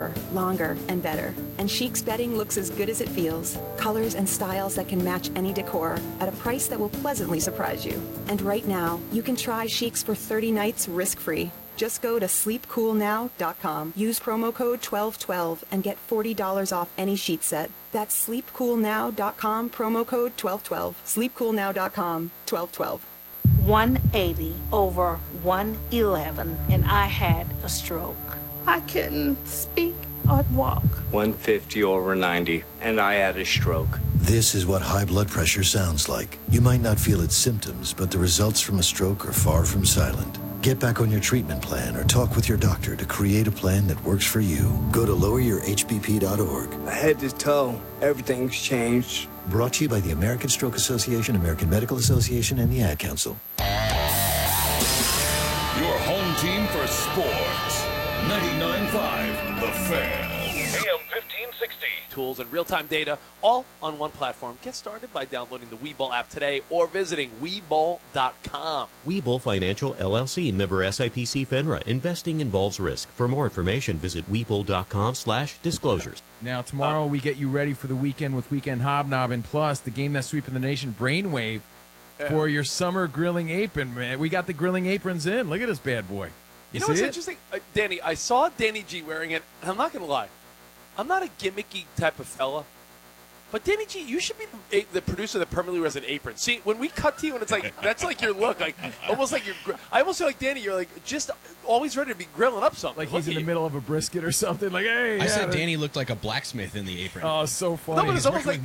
more, longer, and better. And Chic's bedding looks as good as it feels. Colors and styles that can match any decor at a price that will pleasantly surprise you. And right now, you can try Chic's for 30 nights risk-free. Just go to sleepcoolnow.com. Use promo code 1212 and get $40 off any sheet set. That's sleepcoolnow.com, promo code 1212. Sleepcoolnow.com, 1212. 180 over 111, and I had a stroke. I couldn't speak or walk. 150 over 90, and I had a stroke. This is what high blood pressure sounds like. You might not feel its symptoms, but the results from a stroke are far from silent. Get back on your treatment plan or talk with your doctor to create a plan that works for you. Go to loweryourhbp.org. Head to toe, everything's changed. Brought to you by the American Stroke Association, American Medical Association, and the Ad Council. Your home team for sports. 99.5 The Fan. AM 1560. Tools and real-time data all on one platform. Get started by downloading the Webull app today or visiting Webull.com. Webull Financial LLC, member SIPC FINRA. Investing involves risk. For more information, visit Webull.com/disclosures. Now, tomorrow we get you ready for the weekend with Weekend Hobnobbing, plus the game that's sweeping the nation, Brainwave, for your summer grilling apron, man. We got the grilling aprons in. Look at this bad boy. You know what's interesting? Danny, I saw Danny G wearing it, and I'm not going to lie. I'm not a gimmicky type of fella, but Danny G, you should be the producer that permanently wears an apron. See, when we cut to you, and it's like that's like your look, like almost like you're. I almost feel like Danny, you're like just always ready to be grilling up something. Like he's in the middle of a brisket or something. Like, hey, I said Danny looked like a blacksmith in the apron. Oh, so funny. No, but it's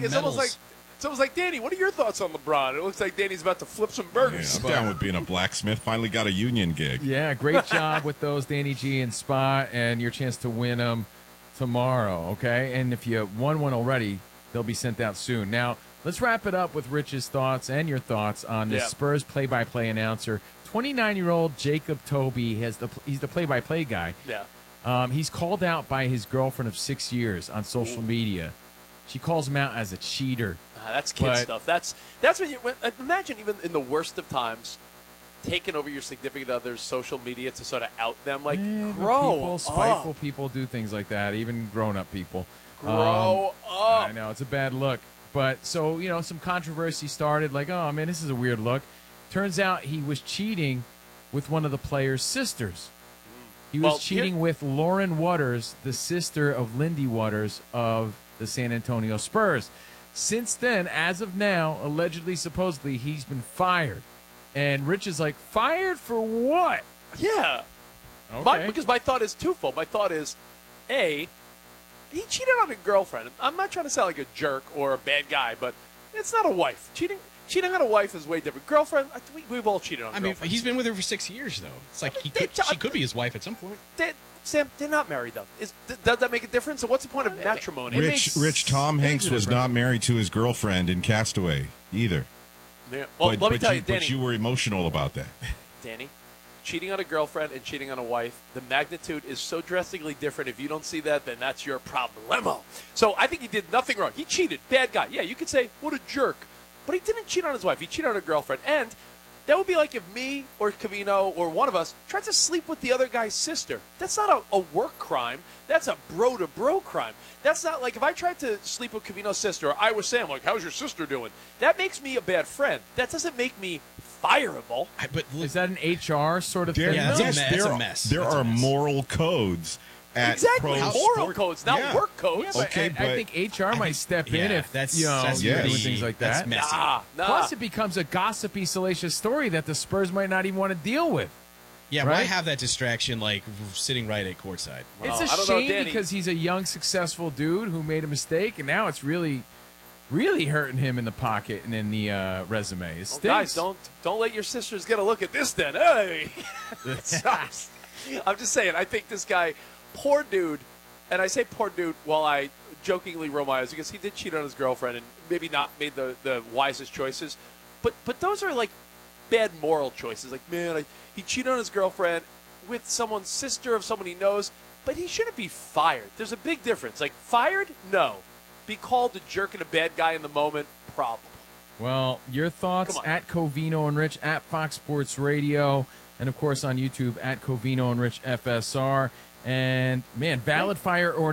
almost like Danny. What are your thoughts on LeBron? It looks like Danny's about to flip some burgers. Yeah, I'm down with being a blacksmith. Finally got a union gig. Yeah, great job with those, Danny G and Spa, and your chance to win them tomorrow, okay? And if you won one already, they'll be sent out soon. Now, let's wrap it up with Rich's thoughts and your thoughts on the Spurs play-by-play announcer. 29-year-old Jacob Toby, he's the play-by-play guy. Yeah. He's called out by his girlfriend of 6 years on social media. She calls him out as a cheater. That's kid stuff. That's when you imagine even in the worst of times, taking over your significant other's social media to sort of out them. Like, grow up. Spiteful people do things like that, even grown-up people. Grow up. I know, it's a bad look. But, so, you know, some controversy started, like, oh, man, this is a weird look. Turns out he was cheating with one of the players' sisters. He was cheating with Lauren Waters, the sister of Lindy Waters of the San Antonio Spurs. Since then, as of now, allegedly, supposedly, he's been fired. And Rich is like, fired for what? Yeah. Okay. Because my thought is twofold. My thought is, A, he cheated on a girlfriend. I'm not trying to sound like a jerk or a bad guy, but it's not a wife. Cheating on a wife is way different. Girlfriend, we've all cheated on girlfriends. I mean, he's been with her for 6 years, though. It's like she could be his wife at some point. Sam, they're not married, though. Does that make a difference? So what's the point of matrimony? Rich, Tom Hanks was not married to his girlfriend in Castaway either. Yeah. Well, let me tell you, Danny. But you were emotional about that. Danny, cheating on a girlfriend and cheating on a wife, the magnitude is so drastically different. If you don't see that, then that's your problemo. So I think he did nothing wrong. He cheated. Bad guy. Yeah, you could say, what a jerk. But he didn't cheat on his wife. He cheated on a girlfriend. And that would be like if me or Covino or one of us tried to sleep with the other guy's sister. That's not a work crime. That's a bro-to-bro crime. That's not like if I tried to sleep with Covino's sister, or I was Sam, like, how's your sister doing? That makes me a bad friend. That doesn't make me fireable. But is that an HR sort of thing? Yeah, that's a mess. There are moral codes. Exactly, moral codes, not work codes. Yeah, but I think HR might step in if you're doing things like that. That's messy. Nah. Plus, it becomes a gossipy, salacious story that the Spurs might not even want to deal with. Yeah, why have that distraction like sitting right at courtside? It's a shame because he's a young, successful dude who made a mistake, and now it's really hurting him in the pocket and in the resume. It stinks. Guys, don't let your sisters get a look at this then. Hey, I'm just saying. I think this guy. Poor dude, and I say poor dude while I jokingly roll my eyes because he did cheat on his girlfriend and maybe not made the wisest choices. But those are like bad moral choices. Like, man, he cheated on his girlfriend with someone's sister of someone he knows, but he shouldn't be fired. There's a big difference. Like, fired? No. Be called a jerk and a bad guy in the moment? Probably. Well, your thoughts at Covino and Rich, at Fox Sports Radio, and, of course, on YouTube, at Covino and Rich FSR. And, man, valid fire or